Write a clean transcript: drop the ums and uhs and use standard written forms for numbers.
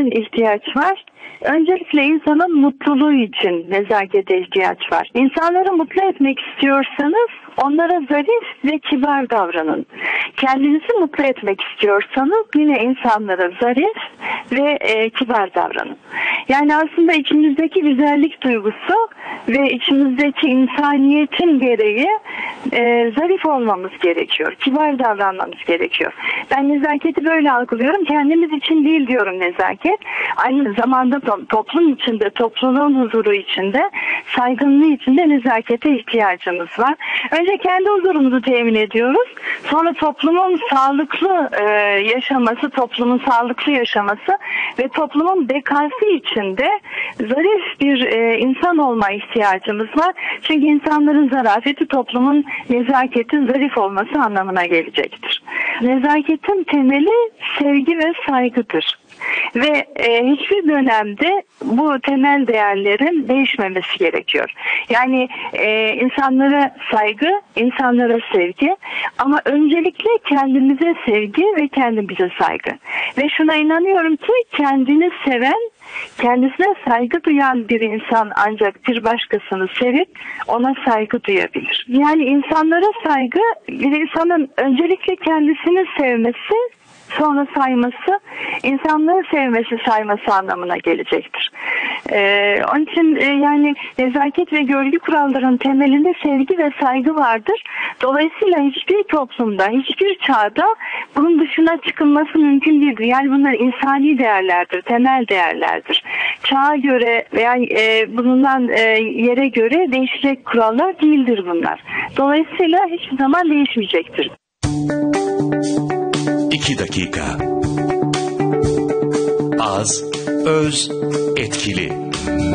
için ihtiyaç var? Öncelikle insanın mutluluğu için nezakete ihtiyaç var. İnsanları mutlu etmek istiyorsanız onlara zarif ve kibar davranın. Kendinizi mutlu etmek istiyorsanız yine insanlara zarif ve kibar davranın. Yani aslında içimizdeki güzellik duygusu ve içimizdeki insaniyetin gereği zarif olmamız gerekiyor. Kibar davranmamız gerekiyor. Ben nezaketi böyle algılıyorum. Kendimiz için değil diyorum nezaket. Aynı zamanda toplum içinde, topluluğun huzuru içinde, saygınlığı içinde nezakete ihtiyacımız var. Önce kendi huzurumuzu temin ediyoruz. Sonra toplumun sağlıklı yaşaması, toplumun sağlıklı yaşaması ve toplumun bekası içinde zarif bir insan olma ihtiyacımız var. Çünkü insanların zarafeti toplumun nezaketin zarif olması anlamına gelecektir. Nezaketin temeli sevgi ve saygıdır. Ve hiçbir dönemde bu temel değerlerin değişmemesi gerekiyor. Yani insanlara saygı, insanlara sevgi ama öncelikle kendimize sevgi ve kendimize saygı. Ve şuna inanıyorum ki kendini seven, kendisine saygı duyan bir insan ancak bir başkasını sevip ona saygı duyabilir. Yani insanlara saygı, bir insanın öncelikle kendisini sevmesi, sonra sayması, insanları sevmesi, sayması anlamına gelecektir. Onun için yani nezaket ve görgü kurallarının temelinde sevgi ve saygı vardır. Dolayısıyla hiçbir toplumda, hiçbir çağda bunun dışına çıkılması mümkün değildir. Yani bunlar insani değerlerdir, temel değerlerdir. Çağa göre veya bulunan yere göre değişecek kurallar değildir bunlar. Dolayısıyla hiçbir zaman değişmeyecektir. 2 dakika. Az, öz, etkili.